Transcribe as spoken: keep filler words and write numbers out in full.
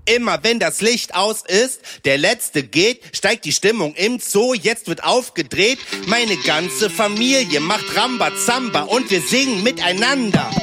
Immer wenn das Licht aus ist, der Letzte geht, steigt die Stimmung im Zoo, jetzt wird aufgedreht. Meine ganze Familie macht Rambazamba und wir singen miteinander.